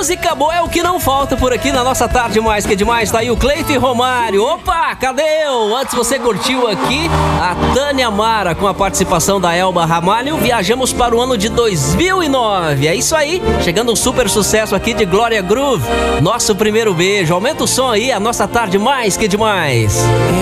música boa é o que não falta por aqui na nossa tarde mais que demais. Tá aí o Cleiton e Romário. Opa, cadê eu? Antes você curtiu aqui a Tânia Mara com a participação da Elba Ramalho. Viajamos para o ano de 2009. É isso aí, chegando um super sucesso aqui de Glória Groove. Nosso primeiro beijo. Aumenta o som aí, a nossa tarde mais que demais.